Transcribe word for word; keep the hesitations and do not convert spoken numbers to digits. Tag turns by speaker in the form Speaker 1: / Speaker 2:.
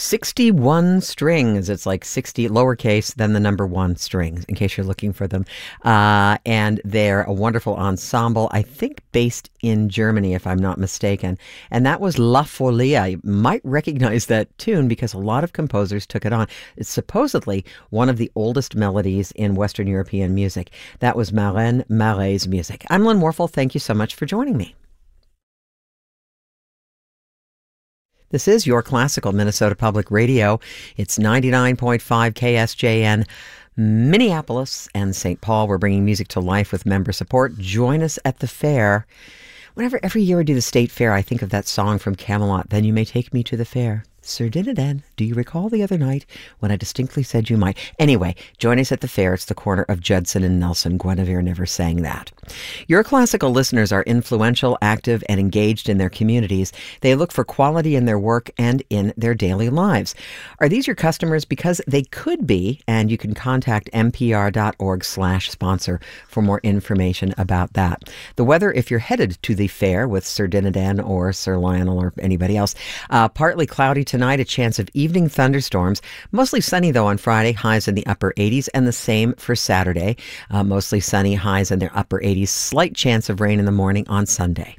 Speaker 1: sixty-one strings. It's like sixty lowercase, then the number one strings, in case you're looking for them. Uh, and they're a wonderful ensemble, I think based in Germany, if I'm not mistaken. And that was La Folia. You might recognize that tune because a lot of composers took it on. It's supposedly one of the oldest melodies in Western European music. That was Maren Marais' music. I'm Lynn Warfel. Thank you so much for joining me. This is your classical Minnesota Public Radio. It's ninety-nine point five K S J N, Minneapolis and Saint Paul. We're bringing music to life with member support. Join us at the fair. Whenever every year I do the state fair, I think of that song from Camelot, Then You May Take Me to the Fair. Sir Dinadan, do you recall the other night when I distinctly said you might? Anyway, join us at the fair. It's the corner of Judson and Nelson. Guinevere never sang that. Your classical listeners are influential, active, and engaged in their communities. They look for quality in their work and in their daily lives. Are these your customers? Because they could be, and you can contact npr.org slash sponsor for more information about that. The weather, if you're headed to the fair with Sir Dinadan or Sir Lionel or anybody else, uh, partly cloudy tonight, a chance of evening thunderstorms. Mostly sunny, though, on Friday, highs in the upper eighties, and the same for Saturday. Uh, mostly sunny, highs in their upper eighties. Slight chance of rain in the morning on Sunday.